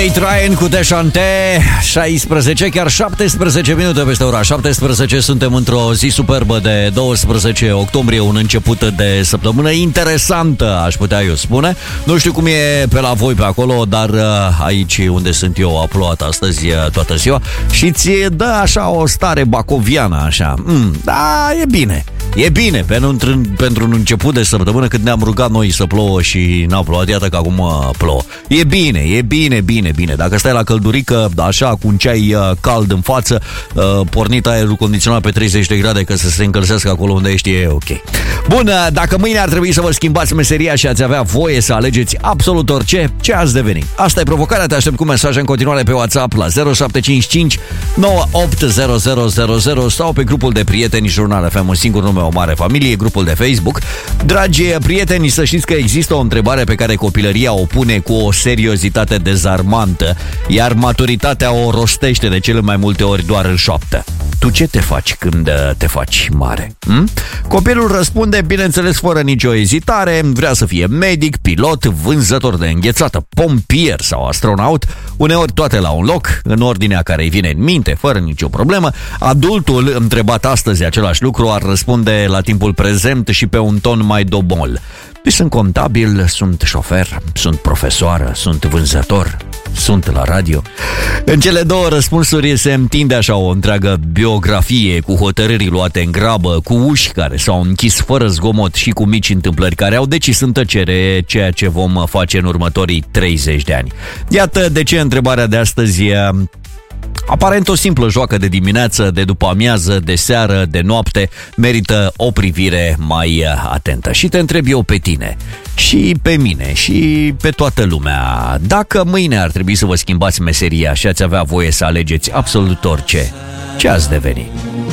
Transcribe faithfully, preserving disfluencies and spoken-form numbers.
Kate Ryan cu Deșante, șaisprezece, chiar șaptesprezece minute peste ora șaptesprezece. Suntem într-o zi superbă de doisprezece octombrie, un început de săptămână interesantă, aș putea eu spune. Nu știu cum e pe la voi pe acolo, dar aici unde sunt eu a plouat astăzi toată ziua și ți dă așa o stare bacoviană, așa. Mm, da, e bine. E bine, pentru, pentru un început de săptămână, când ne-am rugat noi să plouă și n-a plouat, iată că acum plouă. E bine, e bine, bine, bine. Dacă stai la căldurică, așa, cu un ceai cald în față, pornit aerul condiționat pe treizeci de grade, că să se încălzească acolo unde ești, e ok. Bun, dacă mâine ar trebui să vă schimbați meseria și ați avea voie să alegeți absolut orice, ce ați deveni? Asta e provocarea, te aștept cu mesaje în continuare pe WhatsApp la zero șapte cinci cinci nouă opt zero zero zero zero sau pe grupul de prieteni Jurnal F M, un singur nume, o mare familie, grupul de Facebook. Dragi prieteni, să știți că există o întrebare pe care copilăria o pune cu o seriozitate dezarmantă, iar maturitatea o rostește de cele mai multe ori doar în șoaptă. Tu ce te faci când te faci mare? Hm? Copilul răspunde, bineînțeles, fără nicio ezitare, vrea să fie medic, pilot, vânzător de înghețată, pompier sau astronaut, uneori toate la un loc, în ordinea care îi vine în minte, fără nicio problemă. Adultul, întrebat astăzi același lucru, ar răspunde la timpul prezent și pe un ton mai dobol. Sunt contabil, sunt șofer, sunt profesoară, sunt vânzător, sunt la radio. În cele două răspunsuri se întinde așa o întreagă biografie cu hotărâri luate în grabă, cu uși care s-au închis fără zgomot și cu mici întâmplări care au decis în tăcere ceea ce vom face în următorii treizeci de ani. Iată de ce întrebarea de astăzi e aparent o simplă joacă de dimineață, de după amiază, de seară, de noapte, merită o privire mai atentă. Și te întreb eu pe tine și pe mine și pe toată lumea, dacă mâine ar trebui să vă schimbați meseria și ați avea voie să alegeți absolut orice, ce ați deveni?